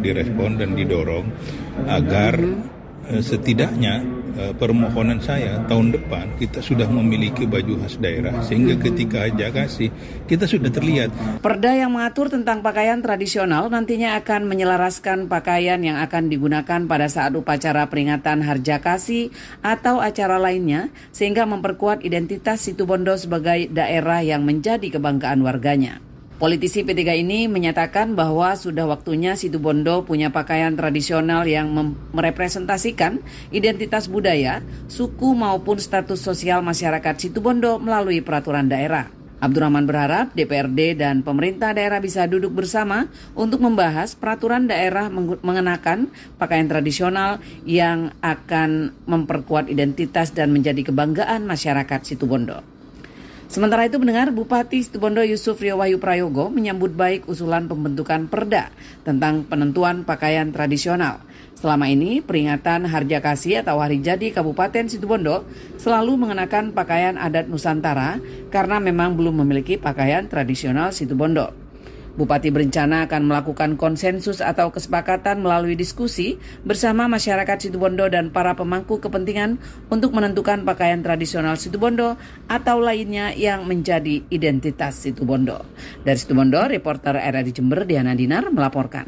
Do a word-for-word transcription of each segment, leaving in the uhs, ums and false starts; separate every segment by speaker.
Speaker 1: direspon dan didorong agar uh, setidaknya uh, permohonan saya tahun depan kita sudah memiliki baju khas daerah sehingga ketika Harja Kasih kita sudah terlihat.
Speaker 2: Perda yang mengatur tentang pakaian tradisional nantinya akan menyelaraskan pakaian yang akan digunakan pada saat upacara peringatan Harja Kasih atau acara lainnya sehingga memperkuat identitas Situbondo sebagai daerah yang menjadi kebanggaan warganya. Politisi P tiga ini menyatakan bahwa sudah waktunya Situbondo punya pakaian tradisional yang mem- merepresentasikan identitas budaya, suku maupun status sosial masyarakat Situbondo melalui peraturan daerah. Abdurrahman berharap D P R D dan pemerintah daerah bisa duduk bersama untuk membahas peraturan daerah meng- mengenakan pakaian tradisional yang akan memperkuat identitas dan menjadi kebanggaan masyarakat Situbondo. Sementara itu mendengar Bupati Situbondo Yusuf Rio Wahyu Prayogo menyambut baik usulan pembentukan perda tentang penentuan pakaian tradisional. Selama ini peringatan Harja Kasih atau Hari Jadi Kabupaten Situbondo selalu mengenakan pakaian adat Nusantara karena memang belum memiliki pakaian tradisional Situbondo. Bupati berencana akan melakukan konsensus atau kesepakatan melalui diskusi bersama masyarakat Situbondo dan para pemangku kepentingan untuk menentukan pakaian tradisional Situbondo atau lainnya yang menjadi identitas Situbondo. Dari Situbondo, reporter R R I Jember Diana Dinar melaporkan.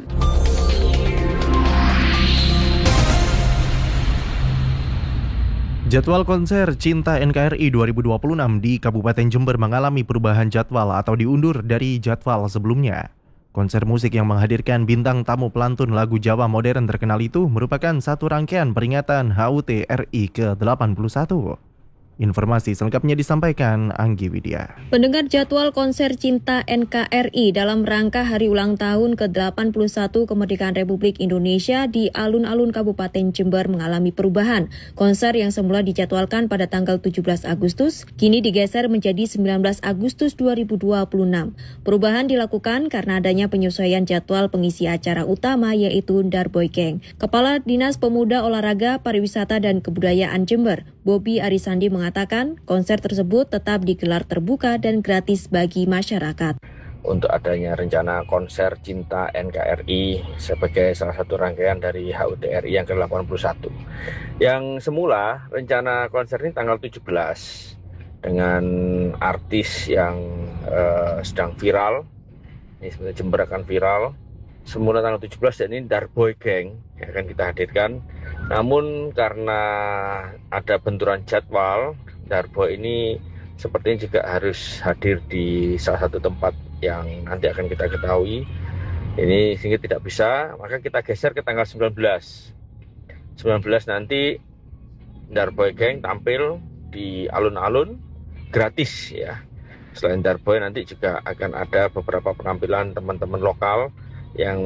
Speaker 3: Jadwal konser Cinta N K R I dua ribu dua puluh enam di Kabupaten Jember mengalami perubahan jadwal atau diundur dari jadwal sebelumnya. Konser musik yang menghadirkan bintang tamu pelantun lagu Jawa modern terkenal itu merupakan satu rangkaian peringatan H U T R I ke delapan puluh satu. Informasi selengkapnya disampaikan Anggi Widya.
Speaker 4: Pendengar, jadwal konser Cinta N K R I dalam rangka hari ulang tahun ke delapan puluh satu kemerdekaan Republik Indonesia di alun-alun Kabupaten Jember mengalami perubahan. Konser yang semula dijadwalkan pada tanggal tujuh belas Agustus, kini digeser menjadi sembilan belas Agustus dua ribu dua puluh enam. Perubahan dilakukan karena adanya penyesuaian jadwal pengisi acara utama yaitu Darboy Gang. Kepala Dinas Pemuda Olahraga, Pariwisata dan Kebudayaan Jember, Bobi Arisandi mengatakan mengatakan konser tersebut tetap digelar terbuka dan gratis bagi masyarakat.
Speaker 5: Untuk adanya rencana konser Cinta N K R I sebagai salah satu rangkaian dari H U T R I yang ke delapan puluh satu. Yang semula rencana konser ini tanggal tujuh belas dengan artis yang uh, sedang viral. Ini sebenarnya Jember akan viral. Semula tanggal tujuh belas dan ini Darboy Gang yang akan kita hadirkan. Namun karena ada benturan jadwal, Darboy ini sepertinya juga harus hadir di salah satu tempat yang nanti akan kita ketahui. Ini sehingga tidak bisa, maka kita geser ke tanggal sembilan belas. sembilan belas nanti Darboy Gang tampil di alun-alun gratis ya. Selain Darboy nanti juga akan ada beberapa penampilan teman-teman lokal yang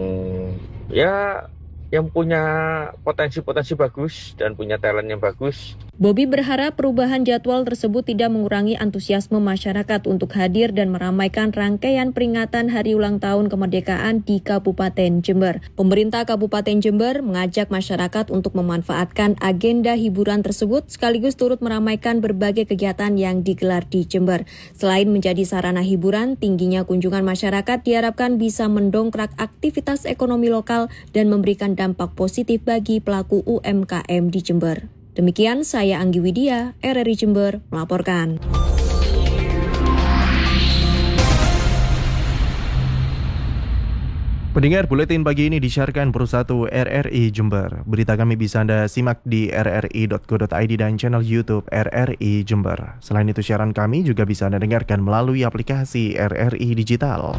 Speaker 5: ya yang punya potensi-potensi bagus dan punya talent yang bagus.
Speaker 4: Bobi berharap perubahan jadwal tersebut tidak mengurangi antusiasme masyarakat untuk hadir dan meramaikan rangkaian peringatan Hari Ulang Tahun Kemerdekaan di Kabupaten Jember. Pemerintah Kabupaten Jember mengajak masyarakat untuk memanfaatkan agenda hiburan tersebut sekaligus turut meramaikan berbagai kegiatan yang digelar di Jember. Selain menjadi sarana hiburan, tingginya kunjungan masyarakat diharapkan bisa mendongkrak aktivitas ekonomi lokal dan memberikan dampak positif bagi pelaku U M K M di Jember. Demikian saya Anggi Widya, R R I Jember melaporkan.
Speaker 3: Pendengar, buletin pagi ini disiarkan Persatu R R I Jember. Berita kami bisa Anda simak di r r i dot co dot i d dan channel YouTube R R I Jember. Selain itu, siaran kami juga bisa Anda dengarkan melalui aplikasi R R I Digital.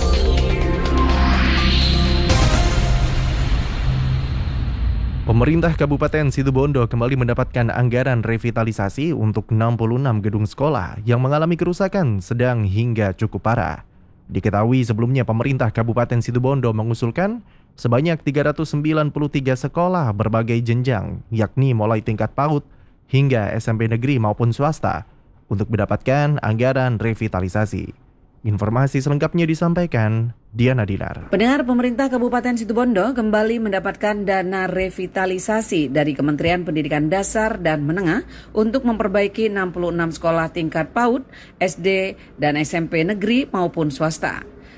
Speaker 3: Pemerintah Kabupaten Situbondo kembali mendapatkan anggaran revitalisasi untuk enam puluh enam gedung sekolah yang mengalami kerusakan sedang hingga cukup parah. Diketahui sebelumnya pemerintah Kabupaten Situbondo mengusulkan sebanyak tiga ratus sembilan puluh tiga sekolah berbagai jenjang, yakni mulai tingkat PAUD hingga S M P negeri maupun swasta, untuk mendapatkan anggaran revitalisasi. Informasi selengkapnya disampaikan Diana Dinar.
Speaker 2: Pendengar, pemerintah Kabupaten Situbondo kembali mendapatkan dana revitalisasi dari Kementerian Pendidikan Dasar dan Menengah untuk memperbaiki enam puluh enam sekolah tingkat PAUD, S D, dan S M P negeri maupun swasta.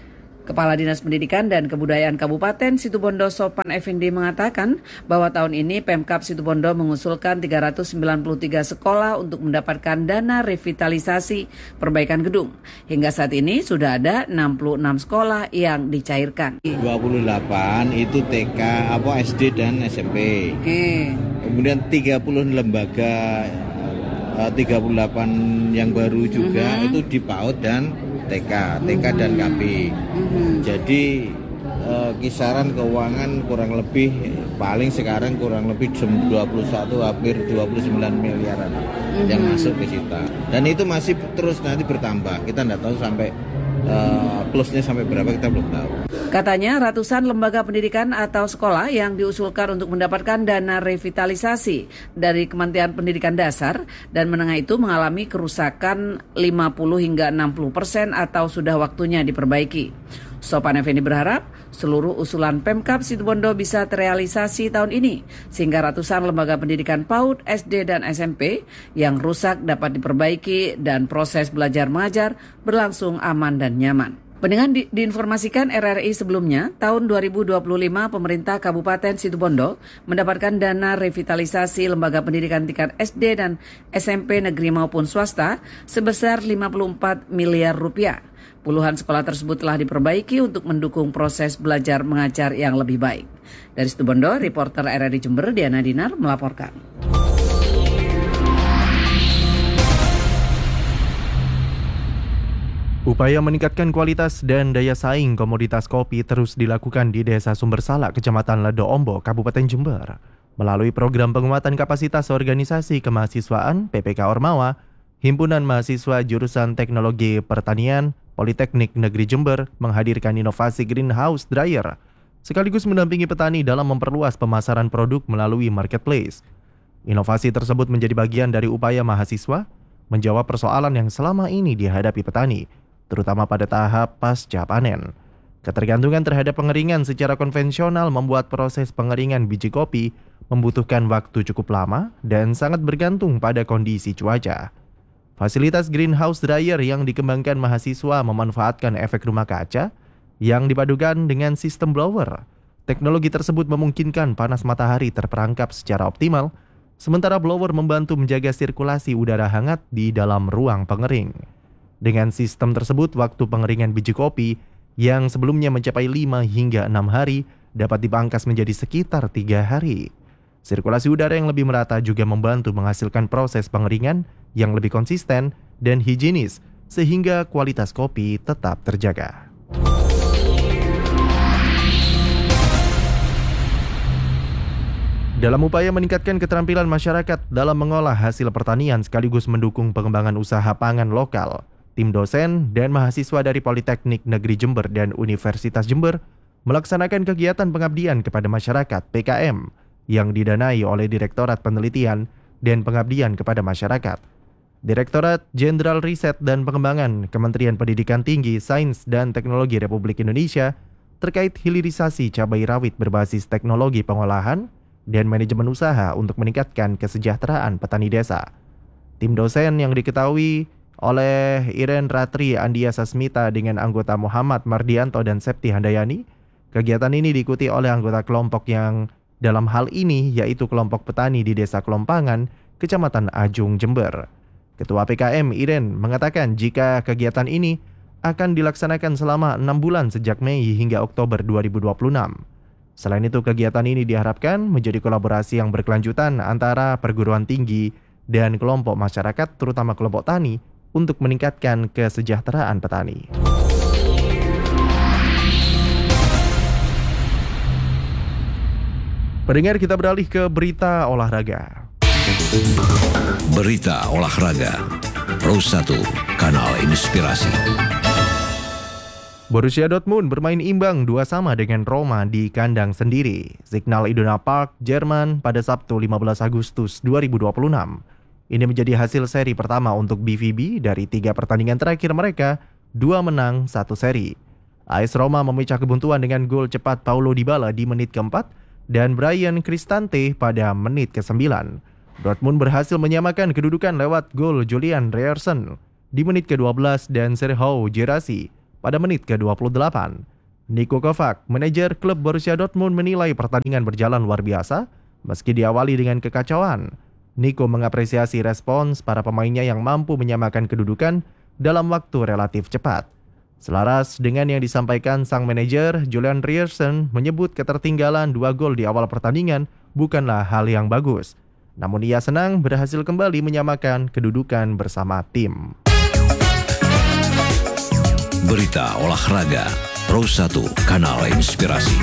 Speaker 2: Kepala Dinas Pendidikan dan Kebudayaan Kabupaten Situbondo Sopan Effendi mengatakan bahwa tahun ini Pemkab Situbondo mengusulkan tiga ratus sembilan puluh tiga sekolah untuk mendapatkan dana revitalisasi perbaikan gedung. Hingga saat ini sudah ada enam puluh enam sekolah yang dicairkan.
Speaker 6: dua puluh delapan itu T K, apa S D dan S M P.
Speaker 2: Oke. Kemudian
Speaker 6: tiga puluh lembaga, tiga puluh delapan yang baru juga mm-hmm. itu di PAUD dan T K, T K dan K P. Mm-hmm. Jadi eh, kisaran keuangan kurang lebih paling sekarang kurang lebih dua puluh satu hampir dua puluh sembilan miliaran mm-hmm. yang masuk ke kita. Dan itu masih terus nanti bertambah. Kita tidak tahu sampai eh, plusnya sampai berapa, kita belum tahu.
Speaker 2: Katanya ratusan lembaga pendidikan atau sekolah yang diusulkan untuk mendapatkan dana revitalisasi dari Kementerian Pendidikan Dasar dan Menengah itu mengalami kerusakan lima puluh hingga enam puluh persen atau sudah waktunya diperbaiki. Sopan Effendi berharap seluruh usulan Pemkab Situbondo bisa terrealisasi tahun ini sehingga ratusan lembaga pendidikan PAUD, S D dan S M P yang rusak dapat diperbaiki dan proses belajar mengajar berlangsung aman dan nyaman. Dengan di, diinformasikan R R I sebelumnya, tahun dua ribu dua puluh lima pemerintah Kabupaten Situbondo mendapatkan dana revitalisasi lembaga pendidikan tingkat S D dan S M P negeri maupun swasta sebesar lima puluh empat miliar rupiah. Puluhan sekolah tersebut telah diperbaiki untuk mendukung proses belajar mengajar yang lebih baik. Dari Situbondo, reporter R R I Jember Diana Dinar melaporkan.
Speaker 3: Upaya meningkatkan kualitas dan daya saing komoditas kopi terus dilakukan di Desa Sumbersalak, Kecamatan Ledo Ombo, Kabupaten Jember. Melalui program penguatan kapasitas organisasi kemahasiswaan P P K Ormawa, Himpunan Mahasiswa Jurusan Teknologi Pertanian Politeknik Negeri Jember menghadirkan inovasi greenhouse dryer, sekaligus mendampingi petani dalam memperluas pemasaran produk melalui marketplace. Inovasi tersebut menjadi bagian dari upaya mahasiswa menjawab persoalan yang selama ini dihadapi petani, terutama pada tahap pasca panen. Ketergantungan terhadap pengeringan secara konvensional membuat proses pengeringan biji kopi membutuhkan waktu cukup lama dan sangat bergantung pada kondisi cuaca. Fasilitas greenhouse dryer yang dikembangkan mahasiswa memanfaatkan efek rumah kaca yang dipadukan dengan sistem blower. Teknologi tersebut memungkinkan panas matahari terperangkap secara optimal, sementara blower membantu menjaga sirkulasi udara hangat di dalam ruang pengering. Dengan sistem tersebut, waktu pengeringan biji kopi yang sebelumnya mencapai lima hingga enam hari dapat dipangkas menjadi sekitar tiga hari. Sirkulasi udara yang lebih merata juga membantu menghasilkan proses pengeringan yang lebih konsisten dan higienis sehingga kualitas kopi tetap terjaga. Dalam upaya meningkatkan keterampilan masyarakat dalam mengolah hasil pertanian sekaligus mendukung pengembangan usaha pangan lokal, tim dosen dan mahasiswa dari Politeknik Negeri Jember dan Universitas Jember melaksanakan kegiatan pengabdian kepada masyarakat P K M yang didanai oleh Direktorat Penelitian dan Pengabdian kepada Masyarakat. Direktorat Jenderal Riset dan Pengembangan Kementerian Pendidikan Tinggi, Sains dan Teknologi Republik Indonesia terkait hilirisasi cabai rawit berbasis teknologi pengolahan dan manajemen usaha untuk meningkatkan kesejahteraan petani desa. Tim dosen yang diketahui oleh Iren Ratri Andia Sasmita dengan anggota Muhammad Mardianto dan Septi Handayani, kegiatan ini diikuti oleh anggota kelompok yang dalam hal ini yaitu kelompok petani di Desa Kelompangan, Kecamatan Ajung, Jember. Ketua P K M Iren mengatakan jika kegiatan ini akan dilaksanakan selama enam bulan sejak Mei hingga Oktober dua ribu dua puluh enam. Selain itu, kegiatan ini diharapkan menjadi kolaborasi yang berkelanjutan antara perguruan tinggi dan kelompok masyarakat, terutama kelompok tani, untuk meningkatkan kesejahteraan petani. Pendengar, kita beralih ke berita olahraga.
Speaker 7: Berita olahraga Pro satu, kanal inspirasi.
Speaker 3: Borussia Dortmund bermain imbang dua sama dengan Roma di kandang sendiri, Signal Iduna Park, Jerman pada Sabtu lima belas Agustus dua ribu dua puluh enam. Ini menjadi hasil seri pertama untuk B V B dari tiga pertandingan terakhir mereka, dua menang, satu seri. A S Roma memecah kebuntuan dengan gol cepat Paulo Dybala di menit keempat dan Brian Cristante pada menit kesembilan. Dortmund berhasil menyamakan kedudukan lewat gol Julian Ryerson di menit ke dua belas dan Serhou Guirassy pada menit ke dua puluh delapan. Niko Kovac, manajer klub Borussia Dortmund, menilai pertandingan berjalan luar biasa meski diawali dengan kekacauan. Niko mengapresiasi respons para pemainnya yang mampu menyamakan kedudukan dalam waktu relatif cepat. Selaras dengan yang disampaikan sang manajer, Julian Ryerson menyebut ketertinggalan dua gol di awal pertandingan bukanlah hal yang bagus. Namun ia senang berhasil kembali menyamakan kedudukan bersama tim.
Speaker 7: Berita olahraga Pro satu Kanal Inspirasi.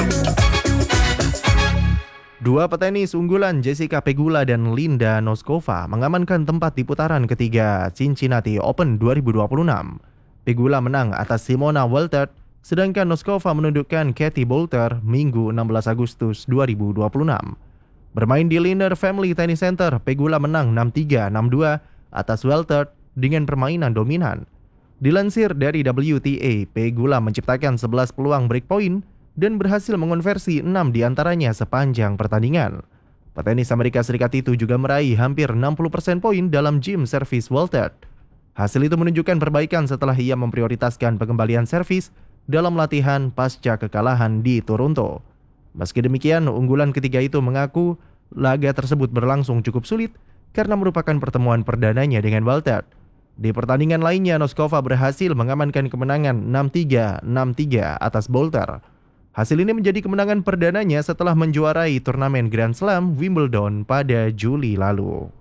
Speaker 3: Dua petenis unggulan Jessica Pegula dan Linda Noskova mengamankan tempat di putaran ketiga Cincinnati Open dua ribu dua puluh enam. Pegula menang atas Simona Waltert, sedangkan Noskova menundukkan Katie Boulter Minggu enam belas Agustus dua ribu dua puluh enam. Bermain di Lindner Family Tennis Center, Pegula menang enam tiga, enam dua atas Waltert dengan permainan dominan. Dilansir dari W T A, Pegula menciptakan sebelas peluang break point dan berhasil mengonversi enam diantaranya sepanjang pertandingan. Petenis Amerika Serikat itu juga meraih hampir enam puluh persen poin dalam game servis Waltert. Hasil itu menunjukkan perbaikan setelah ia memprioritaskan pengembalian servis dalam latihan pasca kekalahan di Toronto. Meski demikian, unggulan ketiga itu mengaku laga tersebut berlangsung cukup sulit karena merupakan pertemuan perdananya dengan Waltert. Di pertandingan lainnya, Noskova berhasil mengamankan kemenangan enam tiga, enam tiga atas Boulter. Hasil ini menjadi kemenangan perdananya setelah menjuarai turnamen Grand Slam Wimbledon pada Juli lalu.